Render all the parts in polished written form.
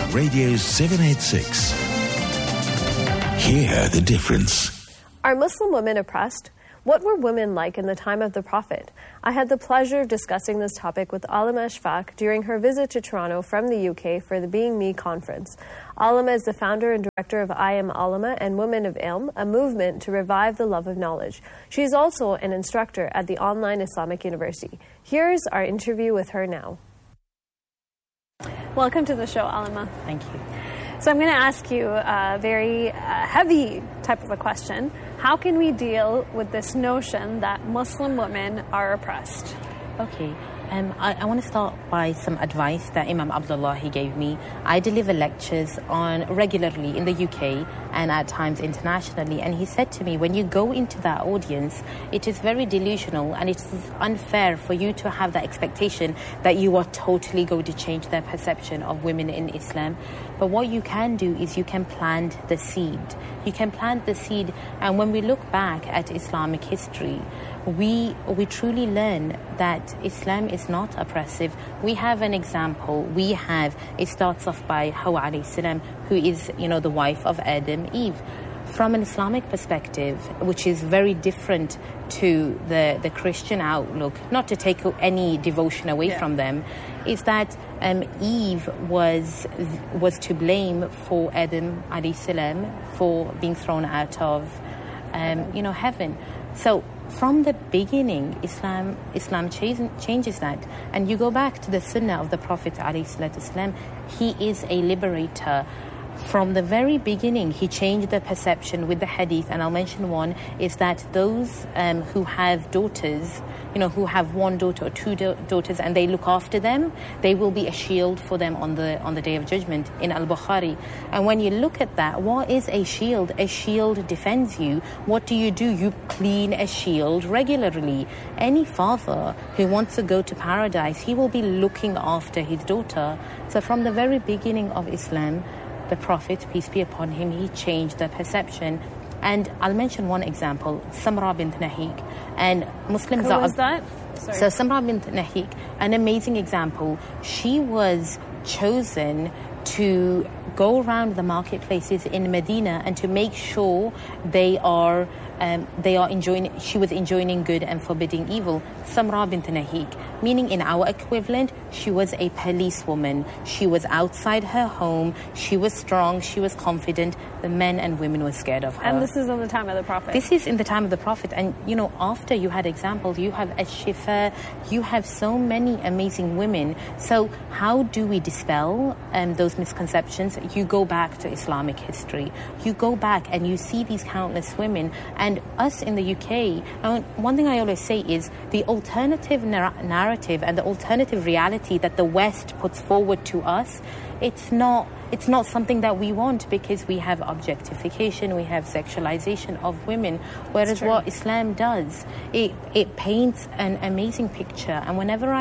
Radio 786. Hear the difference. Are Muslim women oppressed? What were women like in the time of the Prophet? I had the pleasure of discussing this topic with Alima Ashfaq during her visit to Toronto from the UK for the Being Me conference. Alima is the founder and director of I Am Alima and Women of Ilm, a movement to revive the love of knowledge. She is also an instructor at the Online Islamic University. Here's our interview with her now. Welcome to the show, Alima. Thank you. So I'm going to ask you a very heavy type of a question. How can we deal with this notion that Muslim women are oppressed? Okay. I want to start by some advice that Imam Abdullah gave me. I deliver lectures regularly in the UK and at times internationally, and he said to me, when you go into that audience, it is very delusional and it is unfair for you to have that expectation that you are totally going to change their perception of women in Islam. But what you can do is you can plant the seed. You can plant the seed, and when we look back at Islamic history, we truly learn that Islam is not oppressive. We have an example. It starts off by Hawa alayhi salam, who is, the wife of Adam, Eve. From an Islamic perspective, which is very different to the Christian outlook, not to take any devotion away from them, is that Eve was to blame for Adam alayhi salam for being thrown out of heaven. So from the beginning, Islam changes that. And you go back to the Sunnah of the Prophet ﷺ, he is a liberator. From the very beginning, he changed the perception with the hadith, and I'll mention one, is that those who have daughters, who have one daughter or two daughters, and they look after them, they will be a shield for them on the Day of Judgment in Al-Bukhari. And when you look at that, what is a shield? A shield defends you. What do? You clean a shield regularly. Any father who wants to go to paradise, he will be looking after his daughter. So from the very beginning of Islam, the Prophet, peace be upon him, he changed the perception. And I'll mention one example, Samra bint Nahiq. And Muslims Who was that? Sorry. So Samra bint Nahiq, an amazing example. She was chosen to go around the marketplaces in Medina and to make sure they are enjoying. She was enjoining good and forbidding evil. Samra bint Nahiq, meaning in our equivalent, she was a policewoman. She was outside her home. She was strong. She was confident. The men and women were scared of her. And this is in the time of the Prophet. This is in the time of the Prophet. And, after you had examples, you have Ash-Shifa, you have so many amazing women. So how do we dispel those misconceptions? You go back to Islamic history. You go back and you see these countless women. And us in the UK, one thing I always say is the alternative narrative and the alternative reality that the West puts forward to us, it's not something that we want, because we have objectification, we have sexualization of women, whereas what Islam does, it paints an amazing picture. And whenever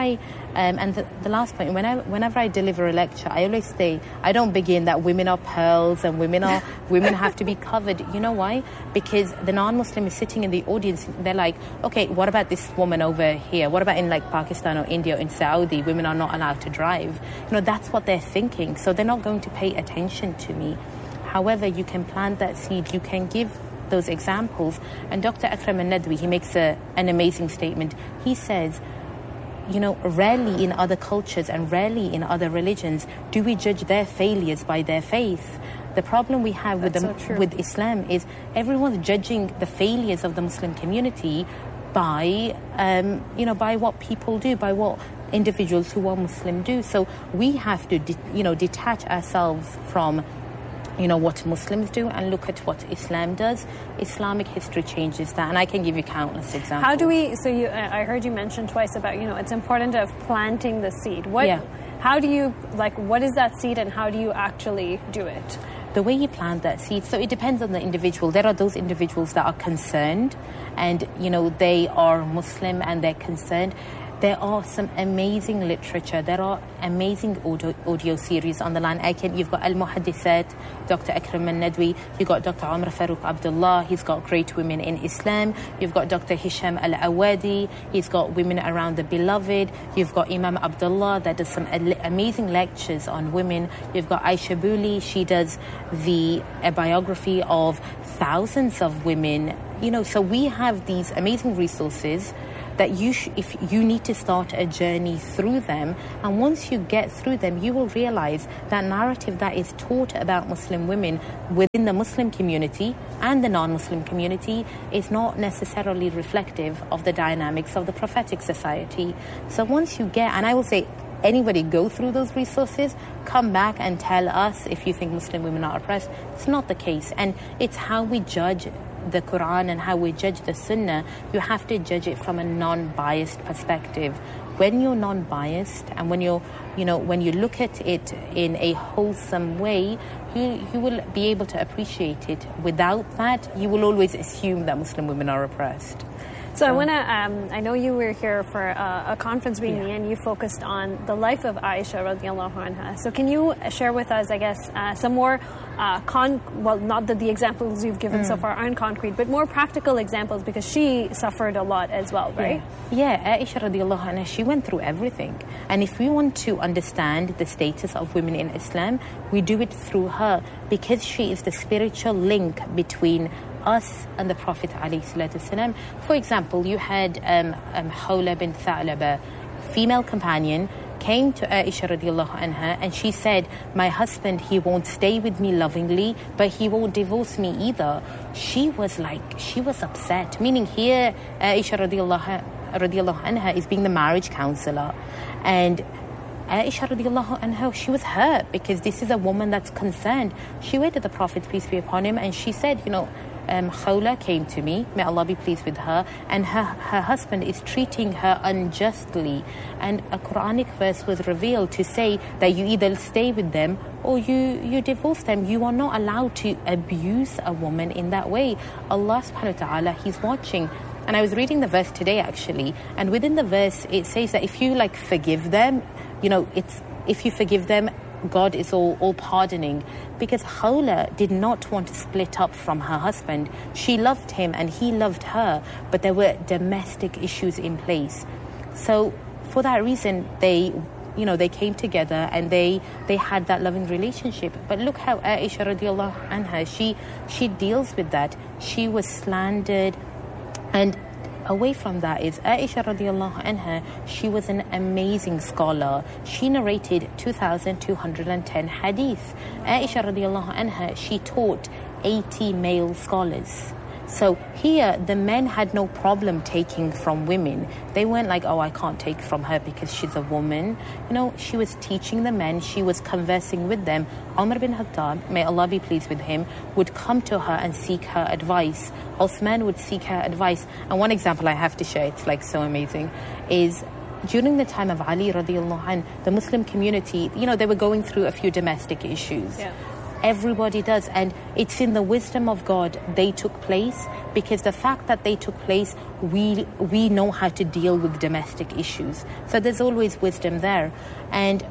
the last point, whenever I deliver a lecture, I always say, I don't begin that women are pearls and women have to be covered. You know why? Because the non-Muslim is sitting in the audience, they're like, okay, what about this woman over here? What about in Pakistan or India or in Saudi, women are not allowed to drive? That's what they're thinking. So they're not going to pay attention to me. However, you can plant that seed, you can give those examples. And Dr. Akram al-Nadwi, he makes an amazing statement. He says, rarely in other cultures and rarely in other religions do we judge their failures by their faith. The problem we have with Islam is everyone's judging the failures of the Muslim community by what people do, by what individuals who are Muslim do. So we have to detach ourselves from what Muslims do and look at what Islam does. Islamic history changes that, and I can give you countless examples. How do we? So I heard you mention twice about it's important of planting the seed. How do you what is that seed, and how do you actually do it? The way you plant that seed, so it depends on the individual. There are those individuals that are concerned, and they are Muslim and they're concerned. there are some amazing literature. There are amazing audio series on the line. You've got Al-Muhaddithat, Dr. Akram Al-Nadwi. You've got Dr. Umar Farouk Abdullah. He's got Great Women in Islam. You've got Dr. Hisham Al-Awadi. He's got Women Around the Beloved. You've got Imam Abdullah that does some amazing lectures on women. You've got Aisha Booley. She does a biography of thousands of women. So we have these amazing resources that if you need to start a journey through them, and once you get through them, you will realize that narrative that is taught about Muslim women within the Muslim community and the non-Muslim community is not necessarily reflective of the dynamics of the prophetic society. So once you get, and I will say, anybody go through those resources, come back and tell us if you think Muslim women are oppressed. It's not the case. And it's how we judge the Quran and how we judge the Sunnah. You have to judge it from a non-biased perspective. When you're non-biased and when you look at it in a wholesome way, you will be able to appreciate it. Without that, you will always assume that Muslim women are oppressed. So I want to, I know you were here for a conference meeting and you focused on the life of Aisha radiallahu anha. So can you share with us, I guess, some more, not that the examples you've given so far aren't concrete, but more practical examples, because she suffered a lot as well, right? Yeah, Aisha radiallahu anha, she went through everything. And if we want to understand the status of women in Islam, we do it through her, because she is the spiritual link between us and the Prophet ﷺ. For example, you had Khawla bint Tha'laba, female companion, came to Aisha radiallahu anha and she said, my husband, he won't stay with me lovingly, but he won't divorce me either. She was upset, meaning here Aisha radiallahu anha is being the marriage counselor, and Aisha radiallahu anha, she was hurt because this is a woman that's concerned. She went to the Prophet, peace be upon him, and she said, Khawla came to me, may Allah be pleased with her, and her husband is treating her unjustly. And a Quranic verse was revealed to say that you either stay with them or you divorce them. You are not allowed to abuse a woman in that way. Allah subhanahu wa ta'ala, He's watching. And I was reading the verse today actually, and within the verse it says that if you forgive them, if you forgive them, God is all pardoning, because Khawla did not want to split up from her husband. She loved him and he loved her, but there were domestic issues in place. So for that reason, they came together and they had that loving relationship. But look how Aisha radiallahu anha, she deals with that. She was slandered, and away from that is Aisha radiallahu anha, she was an amazing scholar. She narrated 2,210 hadith. Aisha radiallahu anha, she taught 80 male scholars. So here, the men had no problem taking from women. They weren't like, oh, I can't take from her because she's a woman. She was teaching the men. She was conversing with them. Umar bin Khattab, may Allah be pleased with him, would come to her and seek her advice. Uthman would seek her advice. And one example I have to share, it's so amazing, is during the time of Ali radiallahu anh, the Muslim community, they were going through a few domestic issues. Yeah. Everybody does, and it's in the wisdom of God they took place, because the fact that they took place, we know how to deal with domestic issues. So there's always wisdom there. And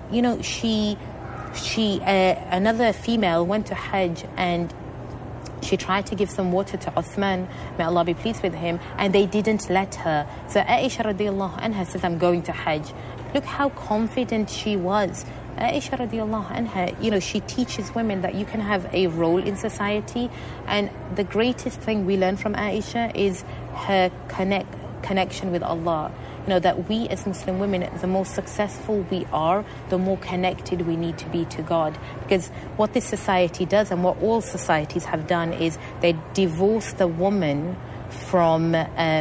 another female went to Hajj and she tried to give some water to Uthman, may Allah be pleased with him, and they didn't let her. So Aisha radiallahu anha says, I'm going to Hajj. Look how confident she was. Aisha radiallahu anha, she teaches women that you can have a role in society, and the greatest thing we learn from Aisha is her connection with Allah. That we as Muslim women, the more successful we are, the more connected we need to be to God. Because what this society does, and what all societies have done, is they divorce the woman from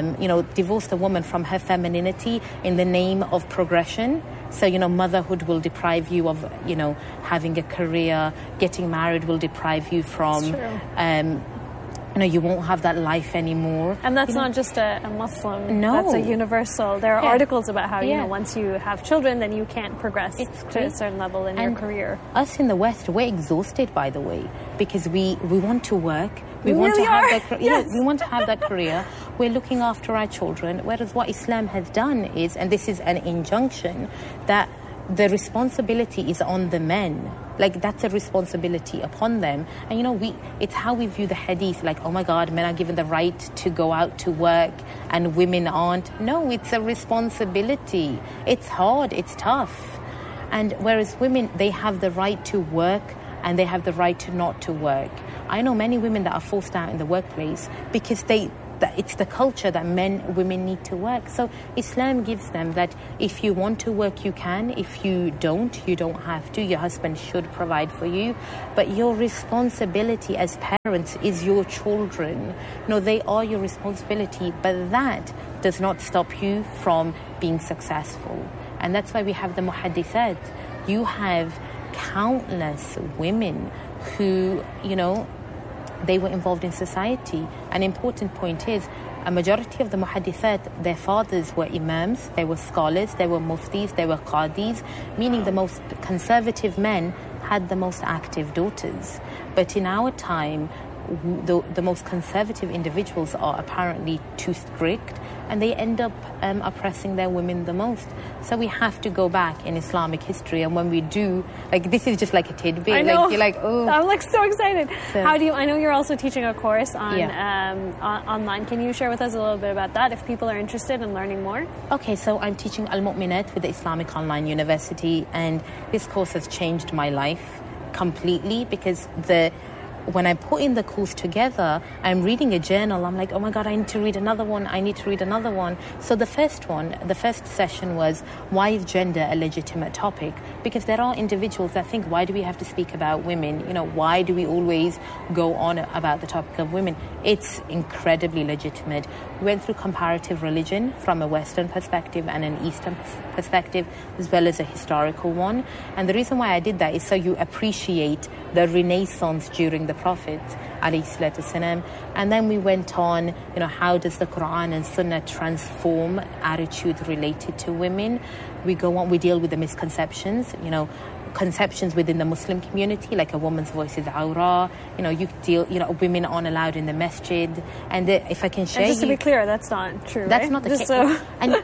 her femininity in the name of progression. So, motherhood will deprive you of, having a career. Getting married will deprive you from, you won't have that life anymore. And that's not just a Muslim. No. That's a universal. There are articles about how, once you have children, then you can't progress to a certain level in your career. Us in the West, we're exhausted, by the way, because we want to work. We want really to have that. Yes. We want to have that career. We're looking after our children. Whereas what Islam has done is, and this is an injunction, that the responsibility is on the men. Like, that's a responsibility upon them. And, you know, it's how we view the hadith, like, oh my God, men are given the right to go out to work and women aren't. No, it's a responsibility. It's hard, it's tough. And whereas women, they have the right to work and they have the right to not to work. I know many women that are forced out in the workplace because it's the culture that women need to work. So Islam gives them that if you want to work, you can. If you don't have to. Your husband should provide for you. But your responsibility as parents is your children. No, they are your responsibility. But that does not stop you from being successful. And that's why we have the muhaddithat. You have countless women who, you know, they were involved in society. An important point is a majority of the muhaddithat, their fathers were imams, they were scholars, they were muftis, they were qadis, meaning the most conservative men had the most active daughters. But in our time, the most conservative individuals are apparently too strict and they end up oppressing their women the most. So we have to go back in Islamic history, and when we do, like, this is just like a tidbit. I know. Like, you're like, oh. I'm like so excited. So, I know you're also teaching a course on online. Can you share with us a little bit about that if people are interested in learning more? Okay, so I'm teaching Al-Mu'minat with the Islamic Online University, and this course has changed my life completely because when I put in the course together, I'm reading a journal. I'm like, oh my God, I need to read another one. So the first session was, why is gender a legitimate topic? Because there are individuals that think, why do we have to speak about women? You know, why do we always go on about the topic of women? It's incredibly legitimate. We went through comparative religion from a Western perspective and an Eastern perspective, as well as a historical one. And the reason why I did that is so you appreciate the Renaissance during the Prophet, alayhi salatu wasalam. And then we went on, you know, how does the Quran and Sunnah transform attitudes related to women? We go on, we deal with the misconceptions, you know, conceptions within the Muslim community, like a woman's voice is awra, you know, women aren't allowed in the masjid. And if I can share, and just to be clear, that's not true. That's right? not the case. So.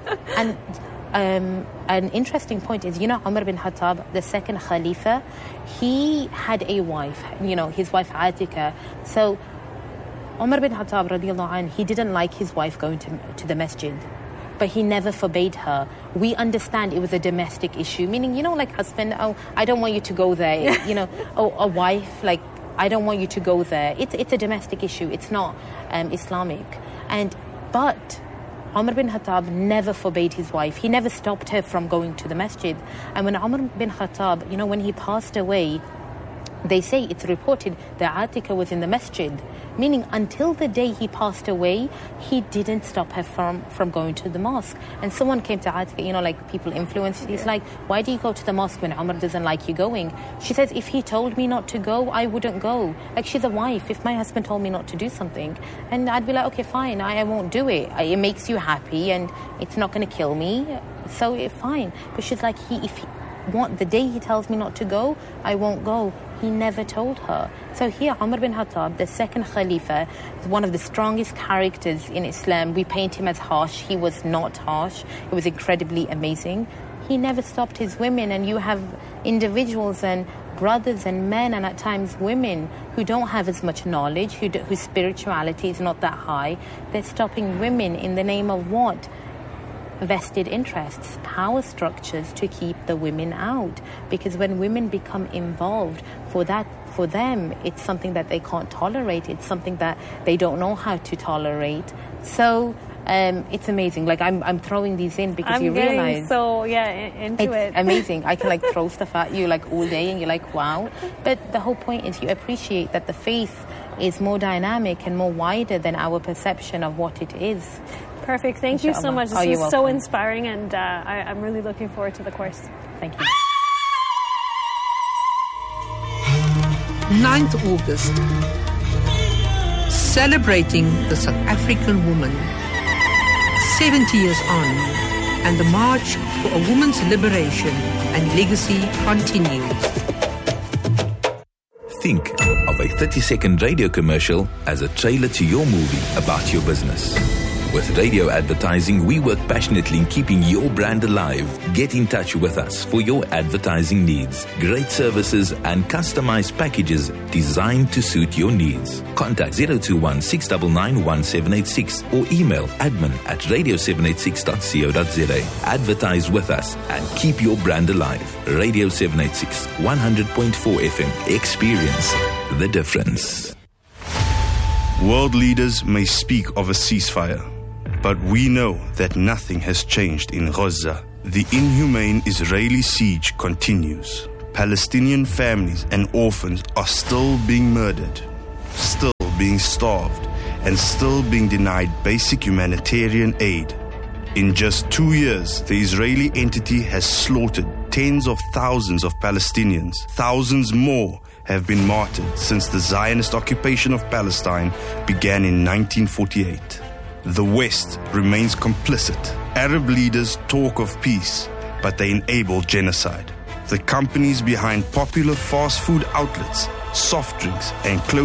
And an interesting point is, you know, Umar bin Khattab, the second Khalifa, he had a wife, you know, his wife Atika. So Umar bin Khattab radiallahu anh, he didn't like his wife going to the masjid, but he never forbade her. We understand it was a domestic issue, meaning, you know, like husband, oh, I don't want you to go there, you know, oh, a wife, like, I don't want you to go there. It's a domestic issue. It's not Islamic. But Umar bin Khattab never forbade his wife. He never stopped her from going to the masjid. And when Umar bin Khattab, you know, when he passed away, they say, it's reported that Atika was in the masjid, meaning until the day he passed away, he didn't stop her from going to the mosque. And someone came to Atika, you know, like people influenced. He's like, why do you go to the mosque when Umar doesn't like you going? She says, if he told me not to go, I wouldn't go. Like, she's a wife. If my husband told me not to do something, and I'd be like, okay, fine, I won't do it. It makes you happy and it's not going to kill me, so fine. But she's like, the day he tells me not to go, I won't go. He never told her. So here, Umar bin Khattab, the second Khalifa, is one of the strongest characters in Islam. We paint him as harsh. He was not harsh. It was incredibly amazing. He never stopped his women. And you have individuals and brothers and men, and at times women, who don't have as much knowledge, whose spirituality is not that high. They're stopping women in the name of what? Vested interests, power structures to keep the women out. Because when women become involved, for them, it's something that they can't tolerate. It's something that they don't know how to tolerate. So it's amazing. Like, I'm throwing these in because you realize. So into it. It's amazing. I can like throw stuff at you like all day, and you're like, wow. But the whole point is you appreciate that the faith is more dynamic and more wider than our perception of what it is. Perfect. Thank you so much. This is so inspiring, and I'm really looking forward to the course. Thank you. 9th August, celebrating the South African woman, 70 years on, and the march for a woman's liberation and legacy continues. Think of a 30-second radio commercial as a trailer to your movie about your business. With radio advertising, we work passionately in keeping your brand alive. Get in touch with us for your advertising needs. Great services and customized packages designed to suit your needs. Contact 021-699-1786 or email admin@radio786.co.za. Advertise with us and keep your brand alive. Radio 786, 100.4 FM. Experience the difference. World leaders may speak of a ceasefire, but we know that nothing has changed in Gaza. The inhumane Israeli siege continues. Palestinian families and orphans are still being murdered, still being starved, and still being denied basic humanitarian aid. In just 2 years, the Israeli entity has slaughtered tens of thousands of Palestinians. Thousands more have been martyred since the Zionist occupation of Palestine began in 1948. The West remains complicit. Arab leaders talk of peace, but they enable genocide. The companies behind popular fast food outlets, soft drinks, and clothing